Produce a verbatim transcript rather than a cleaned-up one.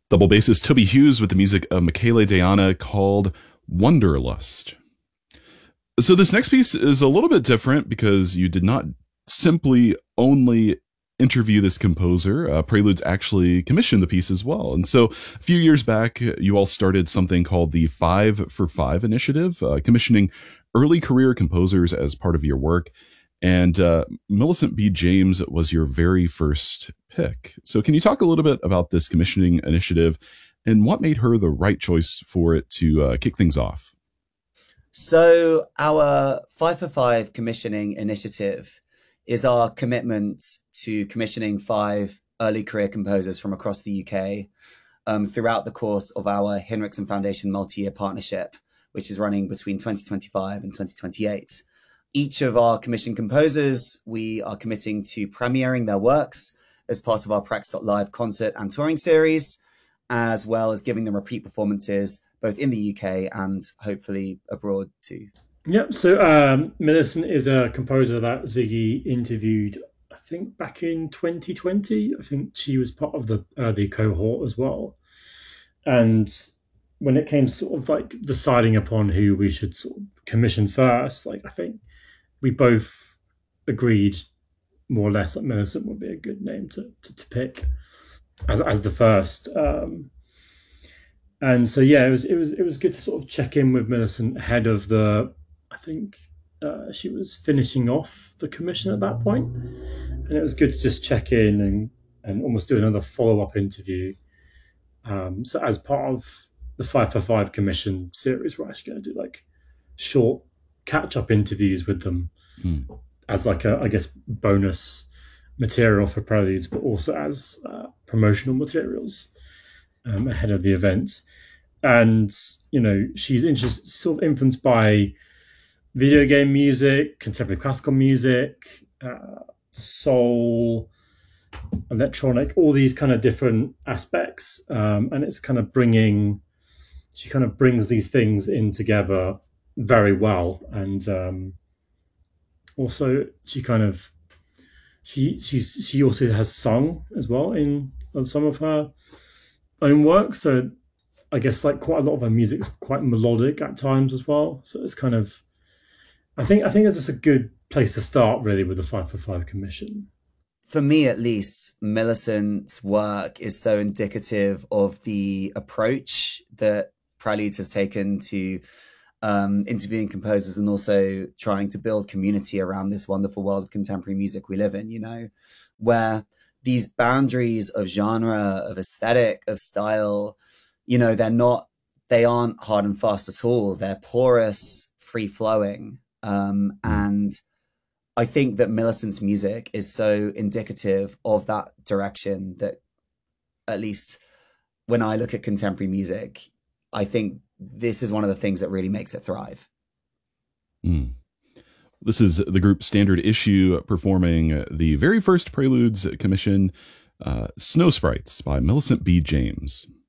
Double bassist Toby Hughes with the music of Michele Diana called Wonderlust. So this next piece is a little bit different because you did not simply only interview this composer. Uh, Preludes actually commissioned the piece as well. And so a few years back, you all started something called the Five for Five initiative, uh, commissioning early career composers as part of your work. And uh, Millicent B. James was your very first pick. So can you talk a little bit about this commissioning initiative and what made her the right choice for it to uh, kick things off? So our Five for Five commissioning initiative is our commitment to commissioning five early career composers from across the U K um, throughout the course of our Hinrichsen Foundation multi-year partnership, which is running between twenty twenty-five and twenty twenty-eight. Each of our commissioned composers, we are committing to premiering their works as part of our Prax.live concert and touring series, as well as giving them repeat performances both in the U K and hopefully abroad too. Yep. So um, Millicent is a composer that Ziggy interviewed, I think, back in twenty twenty. I think she was part of the early cohort as well. And when it came sort of like deciding upon who we should sort of commission first, like I think we both agreed more or less that Millicent would be a good name to, to, to pick as as the first. Um, and so yeah, it was it was it was good to sort of check in with Millicent ahead of the. I think uh, she was finishing off the commission at that point, and it was good to just check in and and almost do another follow up interview. Um, so as part of the Five for Five commission series, we're actually going to do like short catch up interviews with them mm. as like a I guess bonus material for Preludes, but also as uh, promotional materials um, ahead of the event. And you know, she's interested, sort of influenced by video game music, contemporary classical music, uh, soul, electronic, all these kind of different aspects. Um, and it's kind of bringing, she kind of brings these things in together very well. And um, also she kind of, she she's she also has sung as well in on some of her own work. So I guess like quite a lot of her music is quite melodic at times as well. So it's kind of, I think I think it's just a good place to start really with the Five for Five commission. For me, at least, Millicent's work is so indicative of the approach that Preludes has taken to um, interviewing composers and also trying to build community around this wonderful world of contemporary music we live in, you know, where these boundaries of genre, of aesthetic, of style, you know, they're not, they aren't hard and fast at all. They're porous, free flowing. Um, and I think that Millicent's music is so indicative of that direction that, at least when I look at contemporary music, I think this is one of the things that really makes it thrive. Mm. This is the group Standard Issue performing the very first Preludes commission, uh, Snow Sprites by Millicent B. James.